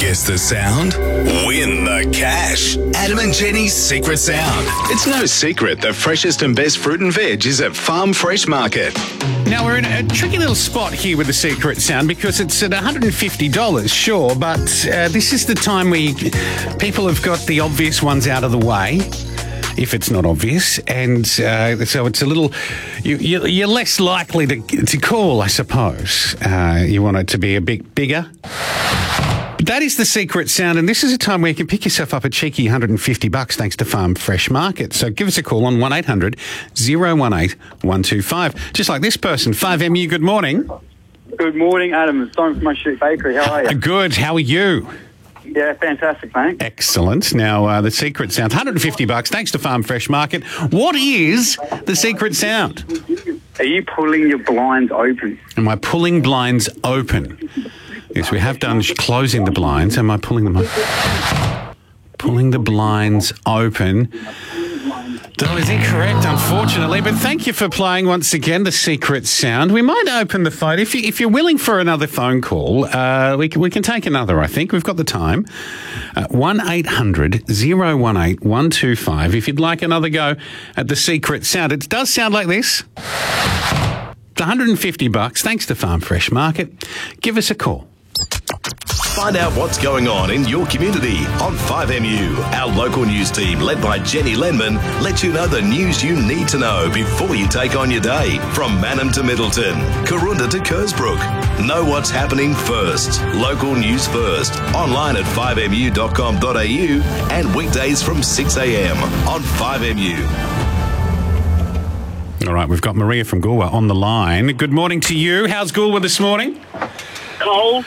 Guess the sound? Win the cash. Adam and Jenny's Secret Sound. It's no secret the freshest and best fruit and veg is at Farm Fresh Market. Now, we're in a tricky little spot here with the Secret Sound because it's at $150, sure, but this is the time where people have got the obvious ones out of the way, if it's not obvious, and so it's a little... You're less likely to call, I suppose. You want it to be a bit bigger. That is the Secret Sound, and this is a time where you can pick yourself up a cheeky $150 thanks to Farm Fresh Market. So give us a call on 1-800-018-125. Just like this person, 5MU, good morning. Good morning, Adam. It's Simon from my Street Bakery. How are you? Good. How are you? Yeah, fantastic, mate. Excellent. Now, the Secret Sound, $150 thanks to Farm Fresh Market. What is the Secret Sound? Are you pulling your blinds open? Am I pulling blinds open? Yes, we have done closing the blinds. Am I pulling them open? Pulling the blinds open. That is incorrect, unfortunately, but thank you for playing once again, the Secret Sound. We might open the phone. If you're willing for another phone call, we can take another, I think. We've got the time. 1-800-018-125 if you'd like another go at the Secret Sound. It does sound like this. It's $150 thanks to Farm Fresh Market. Give us a call. Find out what's going on in your community on 5MU. Our local news team, led by Jenny Lenman, lets you know the news you need to know before you take on your day. From Mannum to Middleton, Karoonda to Kersbrook. Know what's happening first. Local news first. Online at 5mu.com.au and weekdays from 6am on 5MU. All right, we've got Maria from Goolwa on the line. Good morning to you. How's Goolwa this morning? Cold.